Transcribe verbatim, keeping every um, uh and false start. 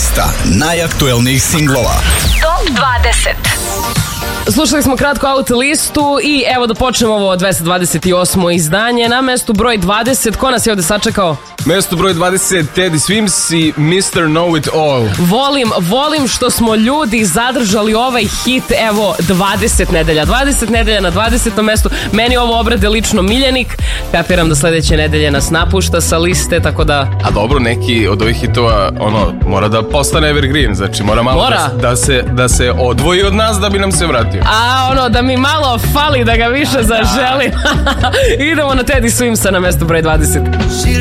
Lista najaktuelnijih singlova. Top dvadeset. Slušali smo kratko auto listu i evo da počnemo ovo dvesta dvadeset osmo izdanje. Na mestu broj dvadeset, ko nas je ovde sačekao? Mesto broj dvadeset, Teddy Swims i mister Know It All. Volim, volim što smo ljudi zadržali ovaj hit, evo, dvadeset nedelja. dvadeset nedelja na dvadesetom mestu. Meni ovo obrade lično miljenik. Kapiram da sledeće nedelje nas napušta sa liste, tako da... A dobro, neki od ovih hitova, ono, mora da postane evergreen, znači mora malo Mora. Da, da, se, da se odvoji od nas da bi nam se vratio. A ono, da mi malo fali da ga više zaželim. Idemo na Teddy Swimsa na mestu broj dvadeset.